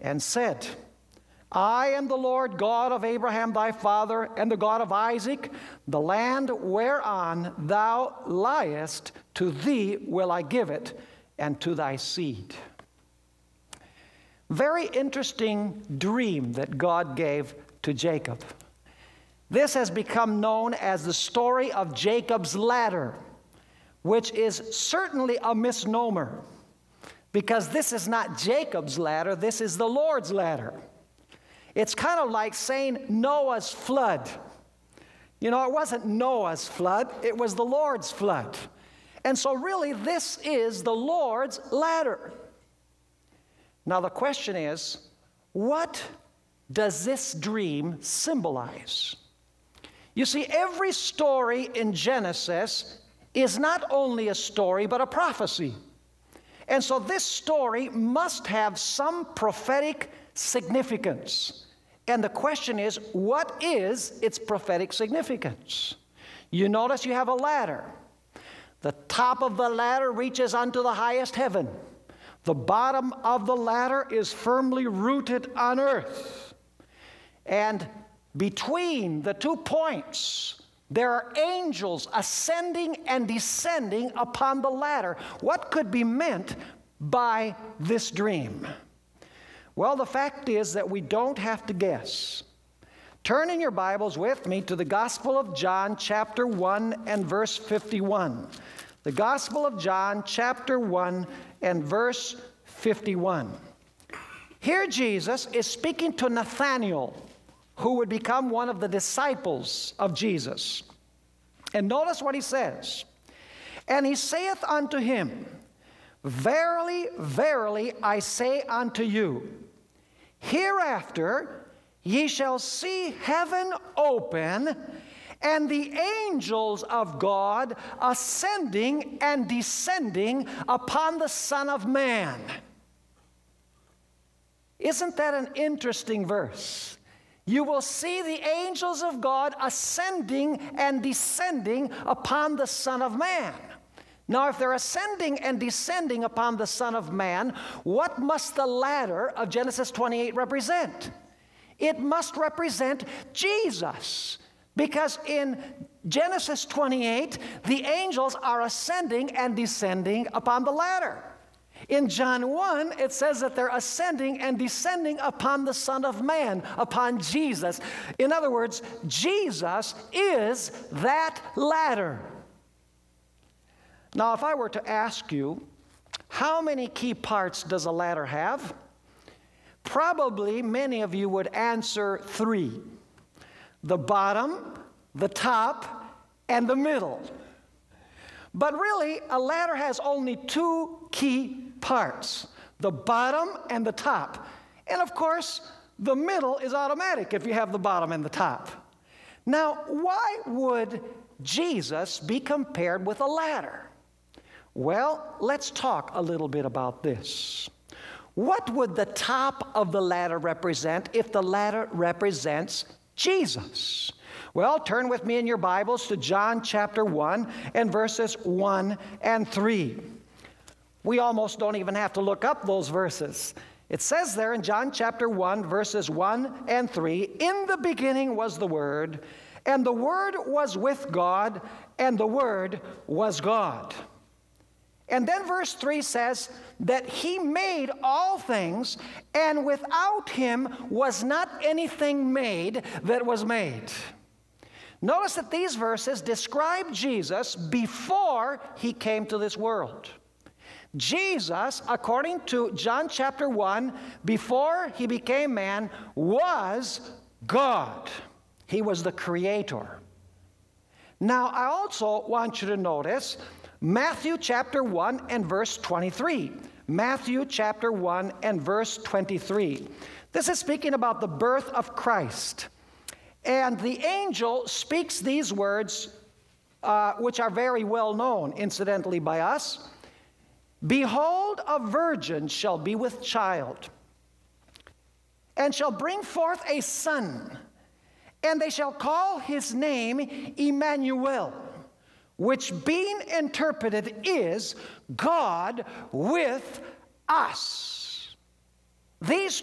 and said, I am the Lord God of Abraham thy father, and the God of Isaac. The land whereon thou liest, to thee will I give it, and to thy seed. Very interesting dream that God gave to Jacob. This has become known as the story of Jacob's ladder, which is certainly a misnomer, because this is not Jacob's ladder, this is the Lord's ladder. It's kind of like saying Noah's flood. You know, it wasn't Noah's flood, it was the Lord's flood. And so really, this is the Lord's ladder. Now the question is, what does this dream symbolize? You see, every story in Genesis is not only a story, but a prophecy. And so this story must have some prophetic significance. And the question is, what is its prophetic significance? You notice you have a ladder. The top of the ladder reaches unto the highest heaven. The bottom of the ladder is firmly rooted on earth. And between the 2 points, there are angels ascending and descending upon the ladder. What could be meant by this dream? Well, the fact is that we don't have to guess. Turn in your Bibles with me to the Gospel of John, chapter 1 and verse 51. The Gospel of John, chapter 1 and verse 51. Here Jesus is speaking to Nathanael, who would become one of the disciples of Jesus. And notice what he says. And he saith unto him, Verily, verily, I say unto you, hereafter ye shall see heaven open, and the angels of God ascending and descending upon the Son of Man. Isn't that an interesting verse? You will see the angels of God ascending and descending upon the Son of Man. Now, if they're ascending and descending upon the Son of Man, what must the ladder of Genesis 28 represent? It must represent Jesus. Because in Genesis 28, the angels are ascending and descending upon the ladder. In John 1, it says that they're ascending and descending upon the Son of Man, upon Jesus. In other words, Jesus is that ladder. Now, if I were to ask you, how many key parts does a ladder have? Probably many of you would answer 3. The bottom, the top, and the middle. But really, a ladder has only 2 key parts, the bottom and the top. And of course, the middle is automatic if you have the bottom and the top. Now, why would Jesus be compared with a ladder? Well, let's talk a little bit about this. What would the top of the ladder represent if the ladder represents Jesus? Well, turn with me in your Bibles to John chapter 1 and verses 1 and 3. We almost don't even have to look up those verses. It says there in John chapter 1, verses 1 and 3, In the beginning was the Word, and the Word was with God, and the Word was God. And then verse 3 says that He made all things, and without Him was not anything made that was made. Notice that these verses describe Jesus before He came to this world. Jesus, according to John chapter 1, before He became man, was God. He was the Creator. Now, I also want you to notice Matthew chapter 1 and verse 23. Matthew chapter 1 and verse 23. This is speaking about the birth of Christ. And the angel speaks these words, which are very well known, incidentally, by us. Behold, a virgin shall be with child, and shall bring forth a son, and they shall call his name Emmanuel, which being interpreted is God with us. These